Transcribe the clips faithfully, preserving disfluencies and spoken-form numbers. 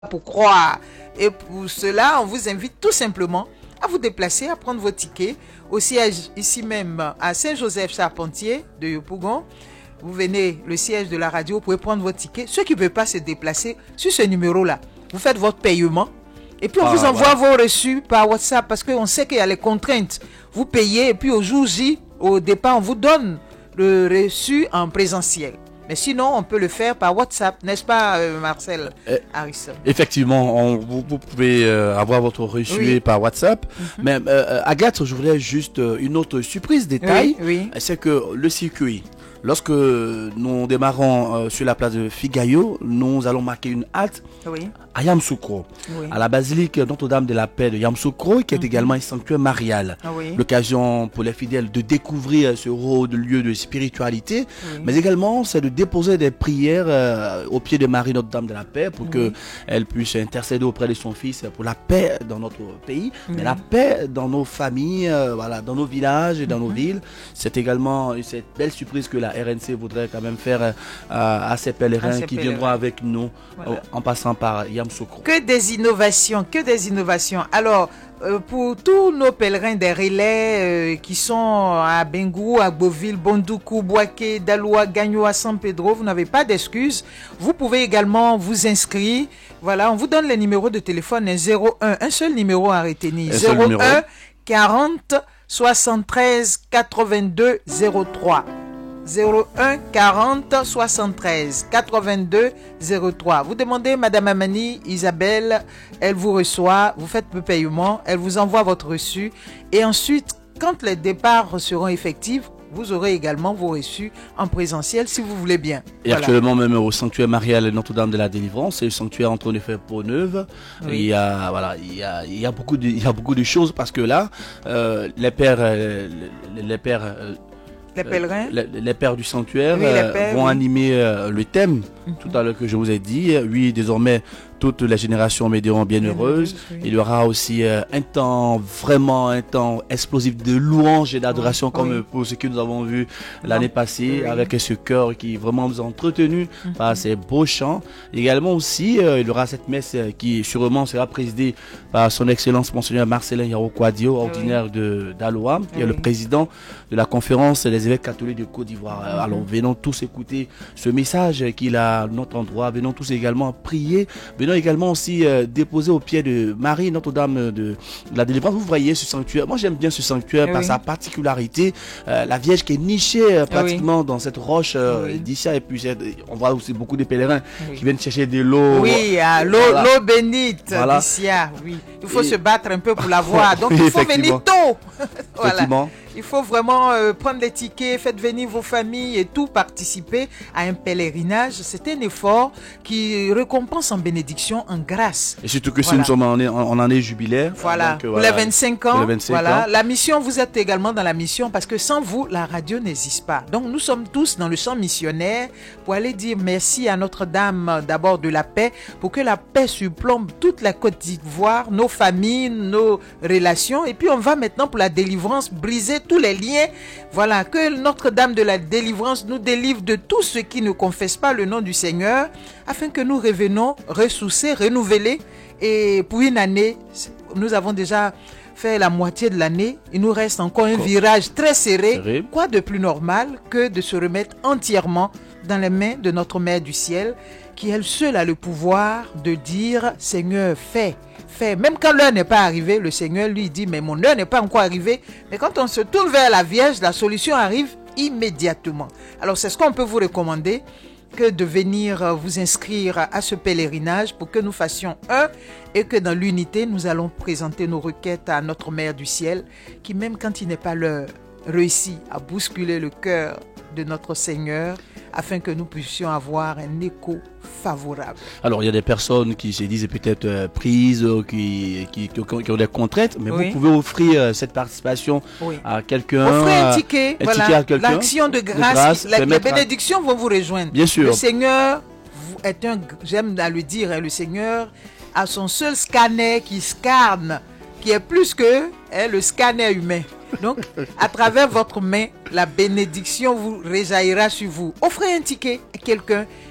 pour croire. Et pour cela, on vous invite tout simplement à vous déplacer, à prendre vos tickets au siège ici même à Saint-Joseph-Charpentier de Yopougon. Vous venez, le siège de la radio, vous pouvez prendre votre ticket. Ceux qui ne peuvent pas se déplacer sur ce numéro-là, vous faites votre paiement. Et puis on ah, vous envoie voilà. vos reçus par WhatsApp parce qu'on sait qu'il y a les contraintes. Vous payez et puis au jour J, au départ, on vous donne le reçu en présentiel. Mais sinon, on peut le faire par WhatsApp, n'est-ce pas, euh, Marcel euh, Harrison? Effectivement, on, vous, vous pouvez euh, avoir votre reçu oui. par WhatsApp. Mm-hmm. Mais euh, Agathe, je voulais juste euh, une autre surprise détail. Oui, oui. C'est que le circuit, lorsque nous démarrons euh, sur la place de Figayo, nous allons marquer une halte oui. à Yamoussoukro, oui. à la basilique Notre-Dame de la Paix de Yamoussoukro, qui est mm-hmm. également un sanctuaire marial. Oui. L'occasion pour les fidèles de découvrir ce rôle de lieu de spiritualité, oui. mais également c'est de déposer des prières euh, au pied de Marie Notre-Dame de la Paix pour oui. qu'elle puisse intercéder auprès de son Fils pour la paix dans notre pays, oui. mais la paix dans nos familles, euh, voilà, dans nos villages et dans mm-hmm. nos villes. C'est également cette belle surprise que la R N C voudrait quand même faire euh, à ces pèlerins à ces qui pèlerins. viendront avec nous voilà. euh, en passant par Yamoussoukro. Que des innovations, que des innovations. Alors, euh, pour tous nos pèlerins des relais euh, qui sont à Bengou, à Beauville, Bondoukou, Boaké, Daloa, Gagnoa, San Pedro, vous n'avez pas d'excuses. Vous pouvez également vous inscrire. Voilà, on vous donne les numéros de téléphone zéro un, un seul numéro à retenir. zéro un quarante soixante-treize quatre-vingt-deux zéro trois. zéro un quarante soixante-treize quatre-vingt-deux zéro trois. Vous demandez Madame Amani, Isabelle, elle vous reçoit, vous faites le paiement, elle vous envoie votre reçu et ensuite, quand les départs seront effectifs, vous aurez également vos reçus en présentiel si vous voulez bien. Et voilà. Actuellement même au sanctuaire marial Notre-Dame de la Délivrance, c'est le sanctuaire en train de faire peau neuve. Oui. Il y a voilà, il y a il y a beaucoup de il y a beaucoup de choses parce que là euh, les pères euh, les, les pères euh, Les pèlerins, les, les pères du sanctuaire oui, euh, pères, vont oui. animer euh, le thème mm-hmm. tout à l'heure que je vous ai dit. Oui, désormais, toutes les générations m'aideront bien heureuses. Oui. Il y aura aussi euh, un temps, vraiment un temps explosif de louange et d'adoration oui. comme oui. pour ce que nous avons vu l'année passée oui. avec ce cœur qui vraiment nous a entretenu mm-hmm. par ces beaux chants. Également aussi, euh, il y aura cette messe qui sûrement sera présidée par son Excellence Monseigneur Marcelin Yarokwadio, ordinaire oui. de d'Aloa, qui oui. est le président de la conférence des évêques catholiques de Côte d'Ivoire. Mm-hmm. Alors venons tous écouter ce message qu'il a à notre endroit, venons tous également prier, venons également aussi euh, déposer au pied de Marie Notre-Dame de, de la Délivrance. Vous voyez ce sanctuaire, moi j'aime bien ce sanctuaire oui. par sa particularité, euh, la Vierge qui est nichée euh, pratiquement oui. dans cette roche euh, oui. d'ici, et puis on voit aussi beaucoup de pèlerins oui. qui viennent chercher de l'eau. Oui, euh, l'eau voilà. l'eau bénite voilà. d'ici, oui. Il faut et... se battre un peu pour la voir, donc il faut venir tôt. Voilà. Effectivement. Il faut vraiment euh, prendre les tickets, faites venir vos familles et tout, participer à un pèlerinage. C'est un effort qui récompense en bénédiction, en grâce. Et surtout que voilà. si nous sommes en, en année jubilaire. Voilà, donc, pour voilà. les vingt-cinq ans. Les vingt-cinq voilà. ans. La mission, vous êtes également dans la mission parce que sans vous, la radio n'existe pas. Donc nous sommes tous dans le champ missionnaire pour aller dire merci à Notre-Dame d'abord de la paix, pour que la paix surplombe toute la Côte d'Ivoire, nos familles, nos relations. Et puis on va maintenant pour la délivrance, briser tous les liens. Voilà, que Notre-Dame de la Délivrance nous délivre de tous ceux qui ne confessent pas le nom du Seigneur, afin que nous revenons ressourcés, renouvelés. Et pour une année, nous avons déjà fait la moitié de l'année. Il nous reste encore un virage très serré. serré. Quoi de plus normal que de se remettre entièrement dans les mains de notre Mère du Ciel, qui elle seule a le pouvoir de dire « Seigneur, fais ». Fait. Même quand l'heure n'est pas arrivée, le Seigneur lui dit, mais mon heure n'est pas encore arrivée. Mais quand on se tourne vers la Vierge, la solution arrive immédiatement. Alors c'est ce qu'on peut vous recommander, que de venir vous inscrire à ce pèlerinage pour que nous fassions un et que dans l'unité, nous allons présenter nos requêtes à notre Mère du Ciel, qui même quand il n'est pas l'heure, réussit à bousculer le cœur de notre Seigneur, afin que nous puissions avoir un écho favorable. Alors, il y a des personnes qui se disent peut-être euh, prises, qui, qui, qui, qui ont des contraintes, mais oui. vous pouvez offrir euh, cette participation oui. à quelqu'un. Offrez un ticket, un voilà. ticket à quelqu'un. L'action de grâce, de grâce la, les bénédictions à... vont vous rejoindre. Bien sûr. Le Seigneur est un, j'aime à le dire, le Seigneur a son seul scanner qui scanne, qui est plus que hein, le scanner humain. Donc, à travers votre main, la bénédiction vous réjaillira sur vous. Offrez un ticket à quelqu'un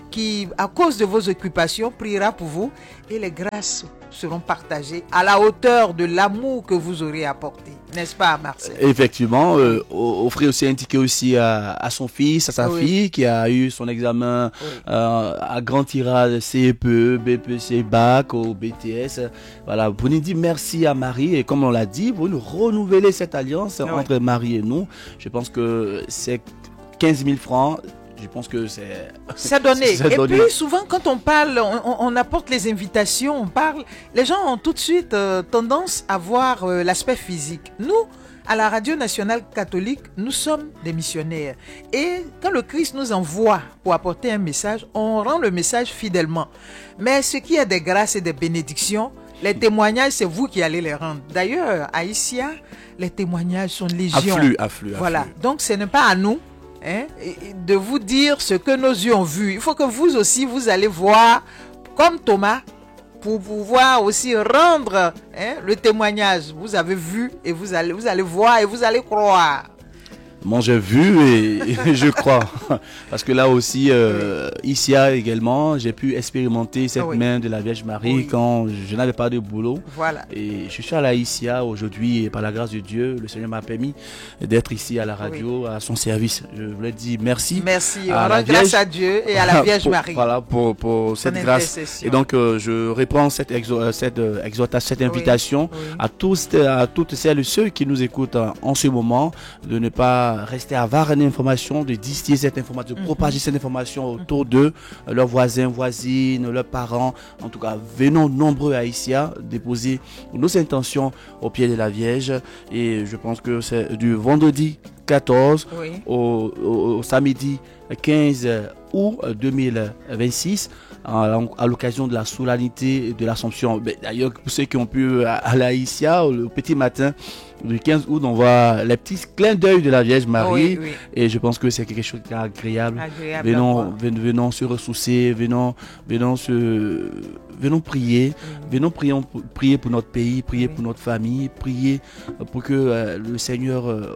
qui, à cause de vos occupations, priera pour vous et les grâces seront partagées à la hauteur de l'amour que vous aurez apporté. N'est-ce pas, Marcel? Effectivement, euh, offrir aussi un ticket aussi à, à son fils, à sa oui. fille qui a eu son examen oui. euh, à grand tirage C E P E, B P C, Bac ou B T S. Voilà, vous nous dites merci à Marie et comme on l'a dit, vous nous renouvelez cette alliance oui. entre Marie et nous. Je pense que c'est quinze mille francs. Je pense que c'est... C'est donné. Et donné. Puis souvent, quand on parle, on, on apporte les invitations, on parle, les gens ont tout de suite euh, tendance à voir euh, l'aspect physique. Nous, à la Radio Nationale Catholique, nous sommes des missionnaires. Et quand le Christ nous envoie pour apporter un message, on rend le message fidèlement. Mais ce qui est des grâces et des bénédictions, les témoignages, c'est vous qui allez les rendre. D'ailleurs, à Issia, les témoignages sont légion. Afflux, afflux, voilà. afflux. Donc, ce n'est pas à nous Hein, de vous dire ce que nos yeux ont vu. Il faut que vous aussi, vous allez voir, comme Thomas, pour pouvoir aussi rendre hein, le témoignage. Vous avez vu et vous allez, vous allez voir et vous allez croire. Moi j'ai vu et, et je crois parce que là aussi euh, oui. ici également j'ai pu expérimenter cette oui. main de la Vierge Marie oui. quand je n'avais pas de boulot voilà. et je suis à la Issia aujourd'hui et par la grâce de Dieu le Seigneur m'a permis d'être ici à la radio oui. à son service. Je voulais dire merci merci on rend grâce à Dieu et à la Vierge pour, Marie voilà pour, pour cette grâce et donc euh, je réponds cette, exo, cette euh, exhortation cette invitation oui. Oui. à tous à toutes celles et ceux qui nous écoutent en ce moment de ne pas rester avare d'informations, de distiller cette information, de mm-hmm. propager cette information autour d'eux, leurs voisins, voisines, leurs parents. En tout cas, venons nombreux à Issia déposer nos intentions au pied de la Vierge. Et je pense que c'est du vendredi quatorze oui. au, au, au samedi quinze août deux mille vingt-six. À l'occasion de la solennité de l'Assomption. D'ailleurs, pour ceux qui ont pu aller à Issia, le petit matin du quinze août, on voit les petits clins d'œil de la Vierge Marie. Oui, oui. Et je pense que c'est quelque chose d'agréable. Agréable venons, venons, venons se ressourcer, venons, venons, se, venons prier. Mm. Venons prier, prier pour notre pays, prier oui. pour notre famille, prier pour que euh, le Seigneur, euh,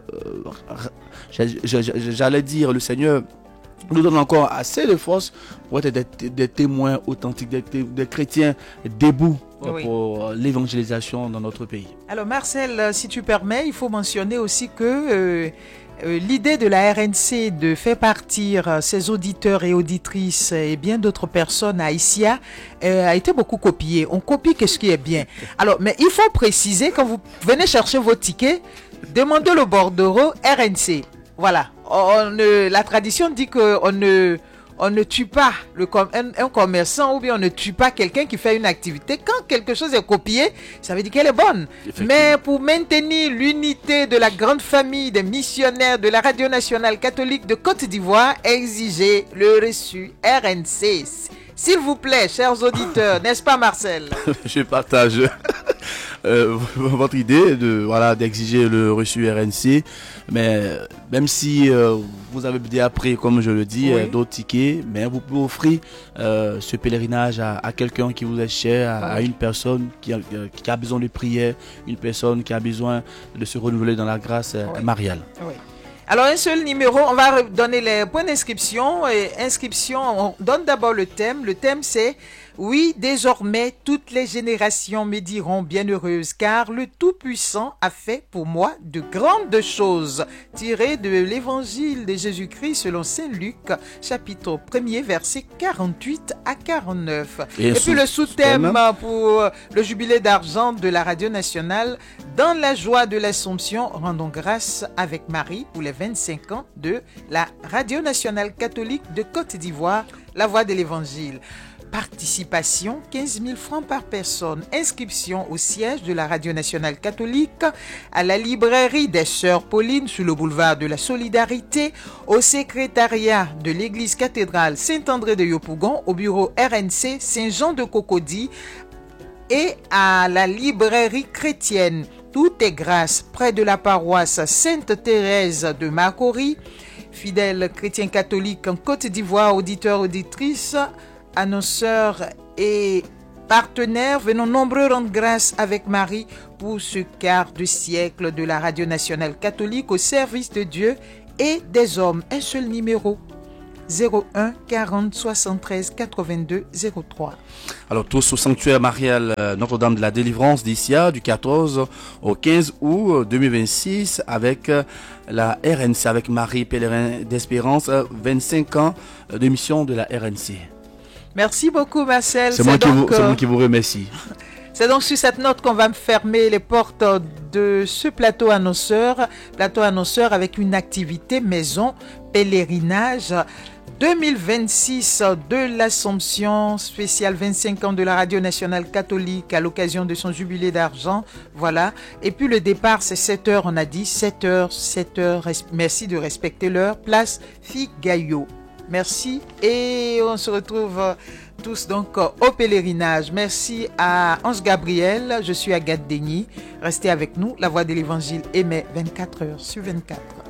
j'allais dire, le Seigneur nous donne encore assez de force pour être des, des témoins authentiques, des, des chrétiens debout oui. pour l'évangélisation dans notre pays. Alors Marcel, si tu permets, il faut mentionner aussi que euh, euh, l'idée de la R N C de faire partir ses auditeurs et auditrices et bien d'autres personnes à Issia euh, a été beaucoup copiée. On copie ce qui est bien. Alors, mais il faut préciser, quand vous venez chercher vos tickets, demandez le bordereau R N C. Voilà. On ne, la tradition dit qu'on ne, on ne tue pas le, un, un commerçant ou bien on ne tue pas quelqu'un qui fait une activité. Quand quelque chose est copié, ça veut dire qu'elle est bonne. Mais pour maintenir l'unité de la grande famille des missionnaires de la Radio Nationale Catholique de Côte d'Ivoire, exigez le reçu R N C. S'il vous plaît, chers auditeurs, n'est-ce pas Marcel? Je partage euh, votre idée de voilà d'exiger le reçu R N C, mais même si euh, vous avez déjà pris, comme je le dis, oui. euh, d'autres tickets, mais vous pouvez offrir euh, ce pèlerinage à, à quelqu'un qui vous est cher, à, oui. à une personne qui a, qui a besoin de prière, une personne qui a besoin de se renouveler dans la grâce oui. mariale. Oui. Alors, un seul numéro, on va donner les points d'inscription. Et inscription, on donne d'abord le thème. Le thème, c'est « Oui, désormais, toutes les générations me diront bienheureuse, car le Tout-Puissant a fait pour moi de grandes choses. » Tiré de l'Évangile de Jésus-Christ selon Saint Luc, chapitre premier, versets quarante-huit à quarante-neuf. Et, Et puis le sous-thème pour le jubilé d'argent de la Radio Nationale, « Dans la joie de l'Assomption, rendons grâce avec Marie pour les vingt-cinq ans de la Radio Nationale Catholique de Côte d'Ivoire, la voix de l'Évangile. » Participation, quinze mille francs par personne. Inscription au siège de la Radio Nationale Catholique, à la librairie des Sœurs Paulines sur le boulevard de la Solidarité, au secrétariat de l'église cathédrale Saint-André de Yopougon, au bureau R N C Saint-Jean de Cocody et à la librairie chrétienne Tout est grâce près de la paroisse Sainte-Thérèse de Makori. Fidèles chrétiens catholiques en Côte d'Ivoire, auditeurs, auditrices, annonceurs et partenaires, venons nombreux rendre grâce avec Marie pour ce quart de siècle de la Radio Nationale Catholique au service de Dieu et des hommes. Un seul numéro, zéro un quarante soixante-treize quatre-vingt-deux zéro trois. Alors tous au sanctuaire marial Notre-Dame de la Délivrance d'Issia du quatorze au quinze août deux mille vingt-six avec la R N C, avec Marie Pèlerin d'Espérance, vingt-cinq ans de mission de la R N C. Merci beaucoup Marcel. C'est moi, donc, euh, moi qui vous remercie. C'est donc sur cette note qu'on va fermer les portes de ce plateau annonceur, plateau annonceur avec une activité maison pèlerinage deux mille vingt-six de l'Assomption, spécial vingt-cinq ans de la Radio Nationale Catholique à l'occasion de son jubilé d'argent. Voilà. Et puis le départ, c'est sept heures, on a dit sept heures, sept heures. Merci de respecter l'heure. Place Figaillot. Merci et on se retrouve tous donc au pèlerinage. Merci à Ange Gabriel, je suis Agathe Denis. Restez avec nous, la voix de l'évangile émet vingt-quatre heures sur vingt-quatre.